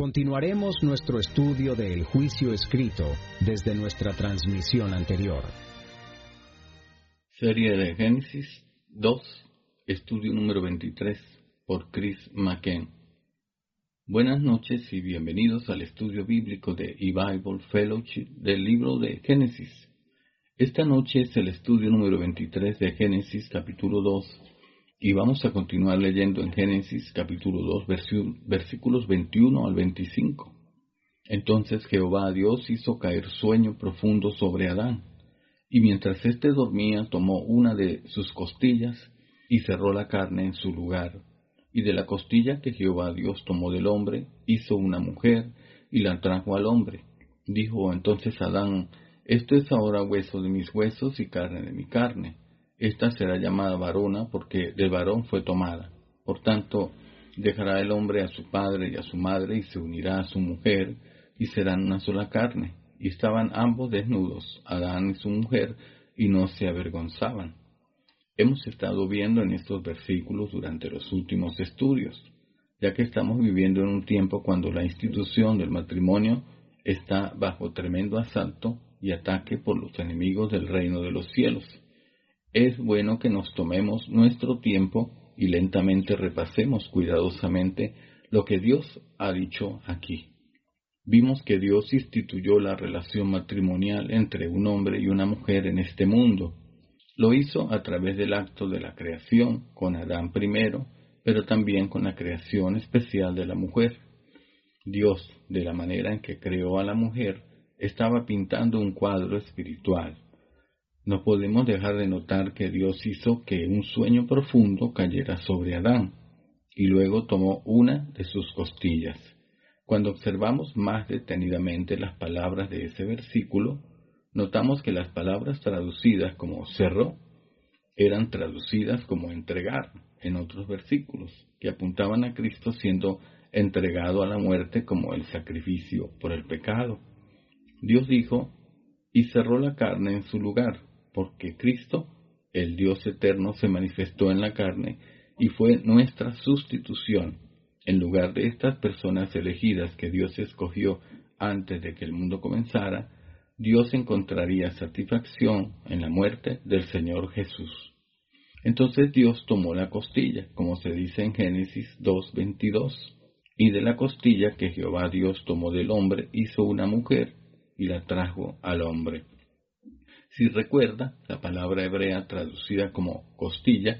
Continuaremos nuestro estudio del juicio escrito desde nuestra transmisión anterior. Serie de Génesis 2, estudio número 23, por Chris McKen. Buenas noches y bienvenidos al estudio bíblico de eBible Fellowship del libro de Génesis. Esta noche es el estudio número 23 de Génesis capítulo 2 y vamos a continuar leyendo en Génesis capítulo 2 versículos 21 al 25. Entonces Jehová Dios hizo caer sueño profundo sobre Adán, y mientras éste dormía tomó una de sus costillas y cerró la carne en su lugar. Y de la costilla que Jehová Dios tomó del hombre, hizo una mujer y la trajo al hombre. Dijo entonces Adán: esto es ahora hueso de mis huesos y carne de mi carne. Esta será llamada varona porque del varón fue tomada. Por tanto, dejará el hombre a su padre y a su madre y se unirá a su mujer y serán una sola carne. Y estaban ambos desnudos, Adán y su mujer, y no se avergonzaban. Hemos estado viendo en estos versículos durante los últimos estudios, ya que estamos viviendo en un tiempo cuando la institución del matrimonio está bajo tremendo asalto y ataque por los enemigos del reino de los cielos. Es bueno que nos tomemos nuestro tiempo y lentamente repasemos cuidadosamente lo que Dios ha dicho aquí. Vimos que Dios instituyó la relación matrimonial entre un hombre y una mujer en este mundo. Lo hizo a través del acto de la creación, con Adán primero, pero también con la creación especial de la mujer. Dios, de la manera en que creó a la mujer, estaba pintando un cuadro espiritual. No podemos dejar de notar que Dios hizo que un sueño profundo cayera sobre Adán, y luego tomó una de sus costillas. Cuando observamos más detenidamente las palabras de ese versículo, notamos que las palabras traducidas como cerró eran traducidas como entregar en otros versículos, que apuntaban a Cristo siendo entregado a la muerte como el sacrificio por el pecado. Dios dijo: y cerró la carne en su lugar, porque Cristo, el Dios eterno, se manifestó en la carne y fue nuestra sustitución. En lugar de estas personas elegidas que Dios escogió antes de que el mundo comenzara, Dios encontraría satisfacción en la muerte del Señor Jesús. Entonces Dios tomó la costilla, como se dice en Génesis 2:22, y de la costilla que Jehová Dios tomó del hombre hizo una mujer y la trajo al hombre. Si recuerda, la palabra hebrea traducida como costilla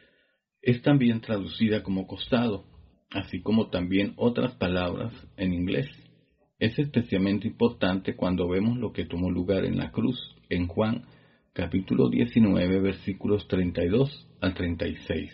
es también traducida como costado, así como también otras palabras en inglés. Es especialmente importante cuando vemos lo que tomó lugar en la cruz, en Juan capítulo 19, versículos 32 al 36.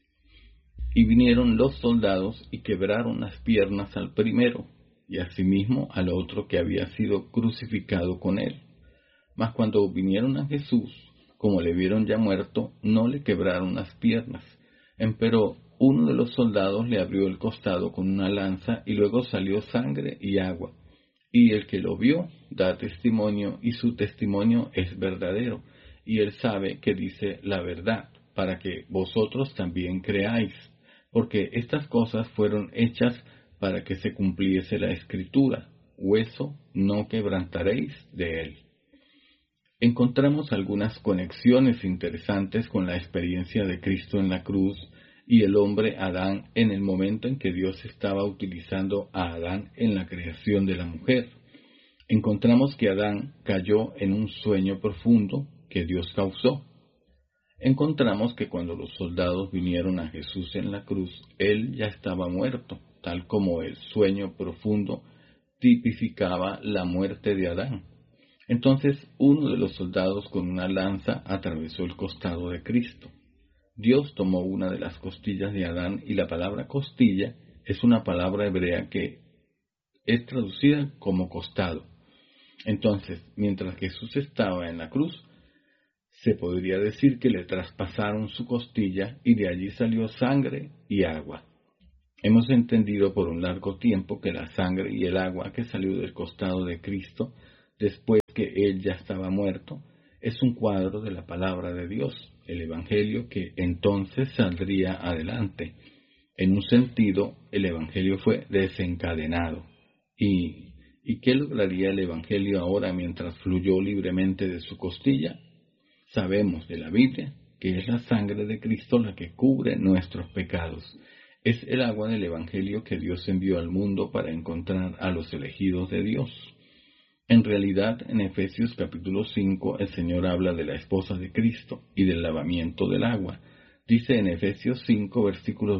Y vinieron los soldados y quebraron las piernas al primero, y asimismo al otro que había sido crucificado con él. Mas cuando vinieron a Jesús, como le vieron ya muerto, no le quebraron las piernas. Empero uno de los soldados le abrió el costado con una lanza, y luego salió sangre y agua. Y el que lo vio da testimonio, y su testimonio es verdadero, y él sabe que dice la verdad, para que vosotros también creáis, porque estas cosas fueron hechas para que se cumpliese la Escritura: hueso no quebrantaréis de él. Encontramos algunas conexiones interesantes con la experiencia de Cristo en la cruz y el hombre Adán en el momento en que Dios estaba utilizando a Adán en la creación de la mujer. Encontramos que Adán cayó en un sueño profundo que Dios causó. Encontramos que cuando los soldados vinieron a Jesús en la cruz, él ya estaba muerto, tal como el sueño profundo tipificaba la muerte de Adán. Entonces uno de los soldados con una lanza atravesó el costado de Cristo. Dios tomó una de las costillas de Adán, y la palabra costilla es una palabra hebrea que es traducida como costado. Entonces, mientras Jesús estaba en la cruz, se podría decir que le traspasaron su costilla y de allí salió sangre y agua. Hemos entendido por un largo tiempo que la sangre y el agua que salió del costado de Cristo después que él ya estaba muerto es un cuadro de la palabra de Dios, el Evangelio que entonces saldría adelante. En un sentido, el Evangelio fue desencadenado. ¿Y qué lograría el Evangelio ahora mientras fluyó libremente de su costilla? Sabemos de la Biblia que es la sangre de Cristo la que cubre nuestros pecados. Es el agua del Evangelio que Dios envió al mundo para encontrar a los elegidos de Dios. En realidad, en Efesios capítulo 5, el Señor habla de la esposa de Cristo y del lavamiento del agua. Dice en Efesios 5, versículos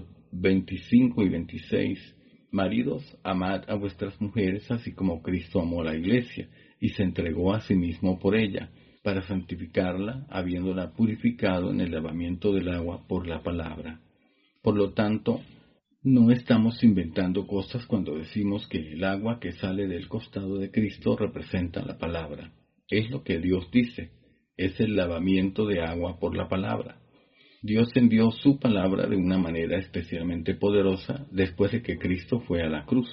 25 y 26, Maridos, amad a vuestras mujeres, así como Cristo amó a la iglesia, y se entregó a sí mismo por ella, para santificarla, habiéndola purificado en el lavamiento del agua por la palabra. Por lo tanto, no estamos inventando cosas cuando decimos que el agua que sale del costado de Cristo representa la palabra. Es lo que Dios dice, es el lavamiento de agua por la palabra. Dios envió su palabra de una manera especialmente poderosa después de que Cristo fue a la cruz.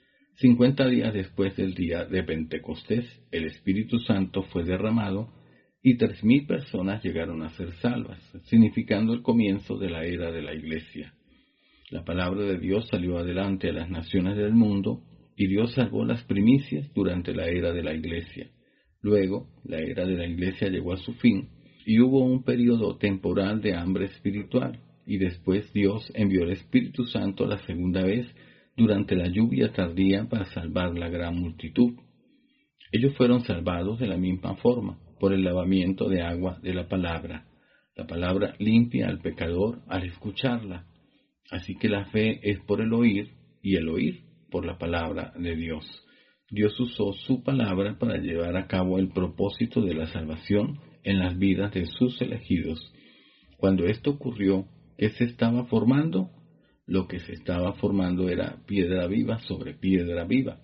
50 días después del día de Pentecostés, el Espíritu Santo fue derramado y 3,000 personas llegaron a ser salvas, significando el comienzo de la era de la Iglesia. La palabra de Dios salió adelante a las naciones del mundo y Dios salvó las primicias durante la era de la Iglesia. Luego, la era de la Iglesia llegó a su fin y hubo un periodo temporal de hambre espiritual, y después Dios envió el Espíritu Santo la segunda vez durante la lluvia tardía para salvar la gran multitud. Ellos fueron salvados de la misma forma, por el lavamiento de agua de la palabra. La palabra limpia al pecador al escucharla. Así que la fe es por el oír, y el oír por la palabra de Dios. Dios usó su palabra para llevar a cabo el propósito de la salvación en las vidas de sus elegidos. Cuando esto ocurrió, ¿qué se estaba formando? Lo que se estaba formando era piedra viva sobre piedra viva.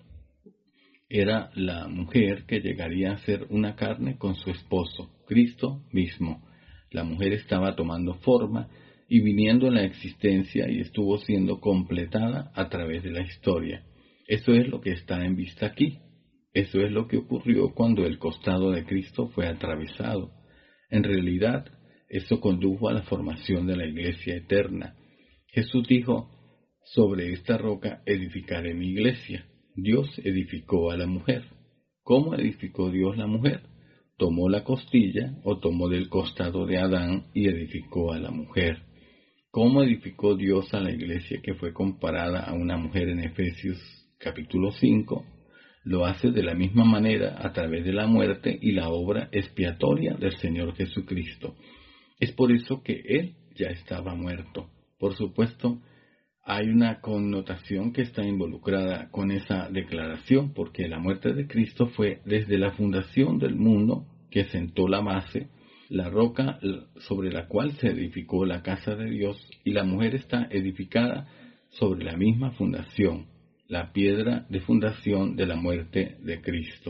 Era la mujer que llegaría a ser una carne con su esposo, Cristo mismo. La mujer estaba tomando forma y viniendo en la existencia y estuvo siendo completada a través de la historia. Eso es lo que está en vista aquí. Eso es lo que ocurrió cuando el costado de Cristo fue atravesado. En realidad, eso condujo a la formación de la iglesia eterna. Jesús dijo, sobre esta roca edificaré mi iglesia. Dios edificó a la mujer. ¿Cómo edificó Dios la mujer? Tomó la costilla o tomó del costado de Adán y edificó a la mujer. ¿Cómo edificó Dios a la iglesia que fue comparada a una mujer en Efesios capítulo 5? Lo hace de la misma manera a través de la muerte y la obra expiatoria del Señor Jesucristo. Es por eso que Él ya estaba muerto. Por supuesto, hay una connotación que está involucrada con esa declaración, porque la muerte de Cristo fue desde la fundación del mundo que sentó la base, la roca sobre la cual se edificó la casa de Dios, y la mujer está edificada sobre la misma fundación, la piedra de fundación de la muerte de Cristo.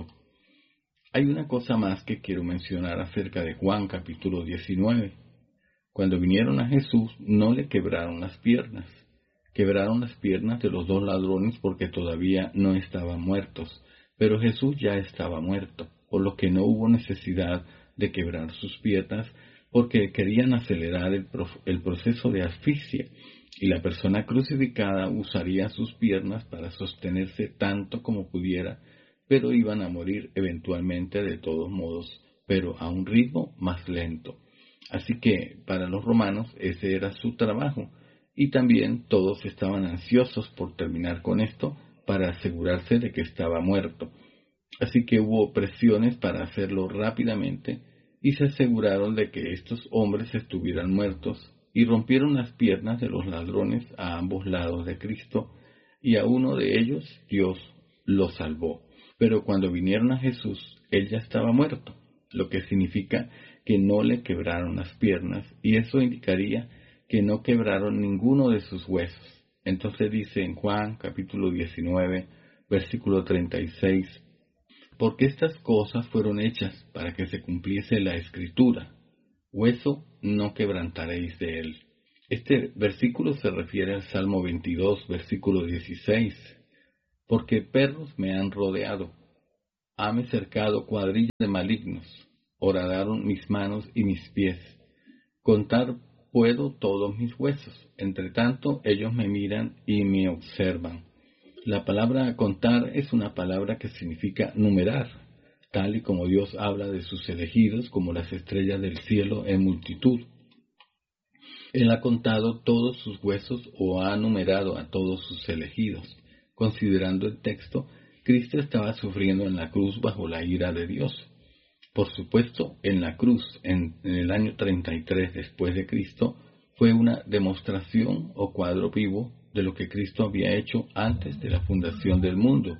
Hay una cosa más que quiero mencionar acerca de Juan capítulo 19. Cuando vinieron a Jesús, no le quebraron las piernas. Quebraron las piernas de los 2 ladrones porque todavía no estaban muertos, pero Jesús ya estaba muerto, por lo que no hubo necesidad de quebrar sus piernas, porque querían acelerar el proceso de asfixia, y la persona crucificada usaría sus piernas para sostenerse tanto como pudiera, pero iban a morir eventualmente de todos modos, pero a un ritmo más lento. Así que para los romanos ese era su trabajo, y también todos estaban ansiosos por terminar con esto para asegurarse de que estaba muerto. Así que hubo presiones para hacerlo rápidamente y se aseguraron de que estos hombres estuvieran muertos y rompieron las piernas de los ladrones a ambos lados de Cristo, y a uno de ellos Dios lo salvó. Pero cuando vinieron a Jesús, Él ya estaba muerto, lo que significa que no le quebraron las piernas, y eso indicaría que no quebraron ninguno de sus huesos. Entonces dice en Juan capítulo 19, versículo 36, porque estas cosas fueron hechas para que se cumpliese la Escritura, hueso no quebrantaréis de él. Este versículo se refiere al Salmo 22, versículo 16, porque perros me han rodeado, hame cercado cuadrilla de malignos, horadaron mis manos y mis pies. Contar puedo todos mis huesos, entre tanto ellos me miran y me observan. La palabra contar es una palabra que significa numerar, tal y como Dios habla de sus elegidos como las estrellas del cielo en multitud. Él ha contado todos sus huesos o ha numerado a todos sus elegidos. Considerando el texto, Cristo estaba sufriendo en la cruz bajo la ira de Dios. Por supuesto, en la cruz, en el año 33 después de Cristo, fue una demostración o cuadro vivo de lo que Cristo había hecho antes de la fundación del mundo.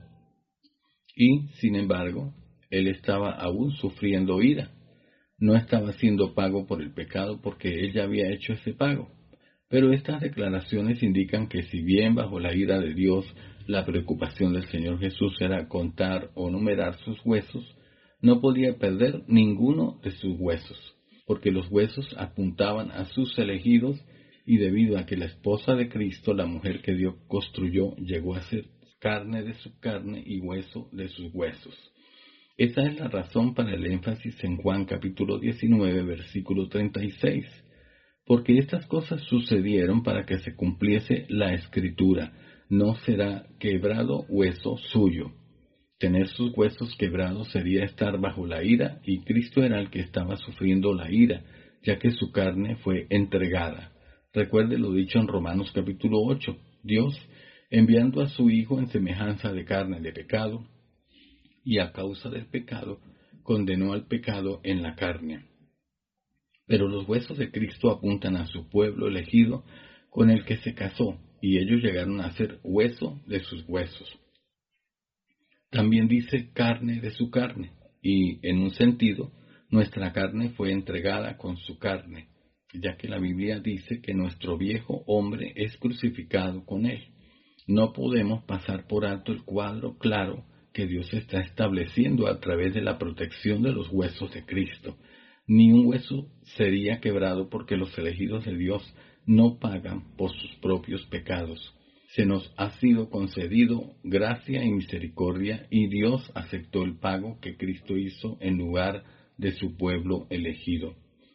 Y, sin embargo, Él estaba aún sufriendo ira. No estaba siendo pago por el pecado porque Él ya había hecho ese pago. Pero estas declaraciones indican que si bien bajo la ira de Dios la preocupación del Señor Jesús era contar o numerar sus huesos, no podía perder ninguno de sus huesos, porque los huesos apuntaban a sus elegidos y debido a que la esposa de Cristo, la mujer que Dios construyó, llegó a ser carne de su carne y hueso de sus huesos. Esa es la razón para el énfasis en Juan capítulo 19, versículo 36, porque estas cosas sucedieron para que se cumpliese la Escritura, no será quebrado hueso suyo. Tener sus huesos quebrados sería estar bajo la ira, y Cristo era el que estaba sufriendo la ira, ya que su carne fue entregada. Recuerde lo dicho en Romanos capítulo 8, Dios, enviando a su Hijo en semejanza de carne de pecado, y a causa del pecado, condenó al pecado en la carne. Pero los huesos de Cristo apuntan a su pueblo elegido con el que se casó, y ellos llegaron a ser hueso de sus huesos. También dice carne de su carne, y en un sentido, nuestra carne fue entregada con su carne, ya que la Biblia dice que nuestro viejo hombre es crucificado con él. No podemos pasar por alto el cuadro claro que Dios está estableciendo a través de la protección de los huesos de Cristo. Ni un hueso sería quebrado porque los elegidos de Dios no pagan por sus propios pecados. Se nos ha sido concedido gracia y misericordia y Dios aceptó el pago que Cristo hizo en lugar de su pueblo elegido.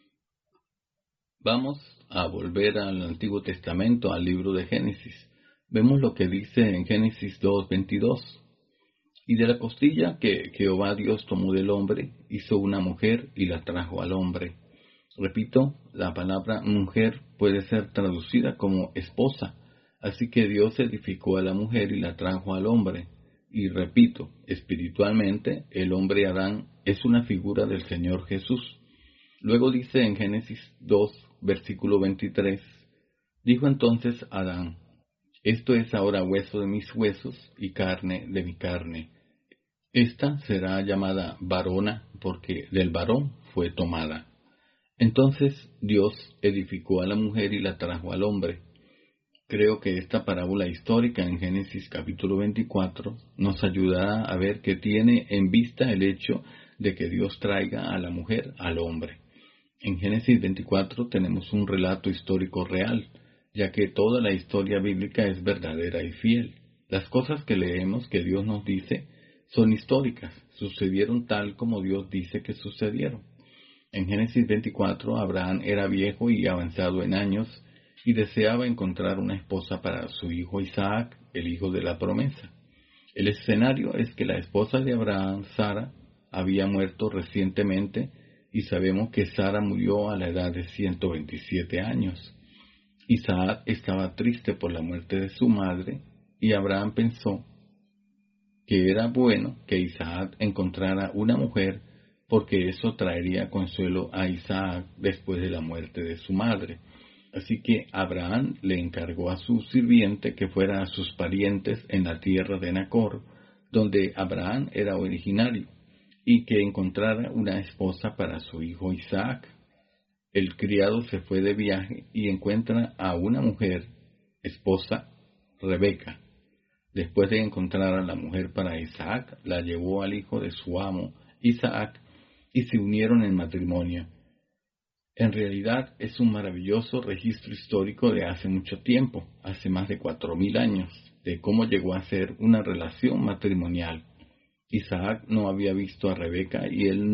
Vamos a volver al Antiguo Testamento, al libro de Génesis. Vemos lo que dice en Génesis 2:22. Y de la costilla que Jehová Dios tomó del hombre, hizo una mujer y la trajo al hombre. Repito, la palabra mujer puede ser traducida como esposa, así que Dios edificó a la mujer y la trajo al hombre. Y repito, espiritualmente, el hombre Adán es una figura del Señor Jesús. Luego dice en Génesis 2, versículo 23, dijo entonces Adán, esto es ahora hueso de mis huesos y carne de mi carne. Esta será llamada varona porque del varón fue tomada. Entonces Dios edificó a la mujer y la trajo al hombre. Creo que esta parábola histórica en Génesis capítulo 24 nos ayudará a ver que tiene en vista el hecho de que Dios traiga a la mujer al hombre. En Génesis 24 tenemos un relato histórico real, ya que toda la historia bíblica es verdadera y fiel. Las cosas que leemos que Dios nos dice son históricas, sucedieron tal como Dios dice que sucedieron. En Génesis 24, Abraham era viejo y avanzado en años y deseaba encontrar una esposa para su hijo Isaac, el hijo de la promesa. El escenario es que la esposa de Abraham, Sara, había muerto recientemente y sabemos que Sara murió a la edad de 127 años. Isaac estaba triste por la muerte de su madre y Abraham pensó que era bueno que Isaac encontrara una mujer porque eso traería consuelo a Isaac después de la muerte de su madre. Así que Abraham le encargó a su sirviente que fuera a sus parientes en la tierra de Nacor, donde Abraham era originario, y que encontrara una esposa para su hijo Isaac. El criado se fue de viaje y encuentra a una mujer, esposa, Rebeca. Después de encontrar a la mujer para Isaac, la llevó al hijo de su amo, Isaac, y se unieron en matrimonio. En realidad es un maravilloso registro histórico de hace mucho tiempo, hace más de 4000 años, de cómo llegó a ser una relación matrimonial. Isaac no había visto a Rebeca y él